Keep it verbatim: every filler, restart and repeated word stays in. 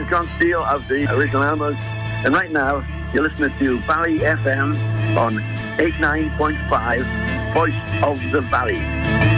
Deacon Steele of the Original Elmers. And right now, you're listening to Valley F M on eighty-nine point five, Voice of the Valley.